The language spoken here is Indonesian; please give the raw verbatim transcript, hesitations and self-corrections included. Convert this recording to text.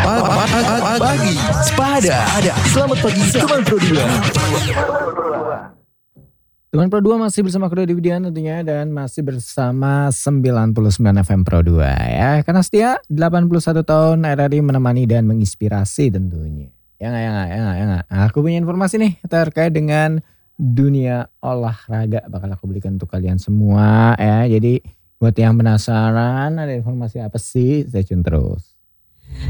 Pagi Sepada. Selamat pagi teman Pro dua. Teman Pro dua masih bersama Kuda Dividian tentunya, dan masih bersama sembilan puluh sembilan F M Pro dua ya. Karena setia delapan puluh satu tahun R R I menemani dan menginspirasi tentunya. Ya nggak, ya nggak, ya nggak, ya nggak. Aku punya informasi nih terkait dengan dunia olahraga, bakal aku berikan untuk kalian semua ya. Jadi buat yang penasaran ada informasi apa sih, stay tune terus.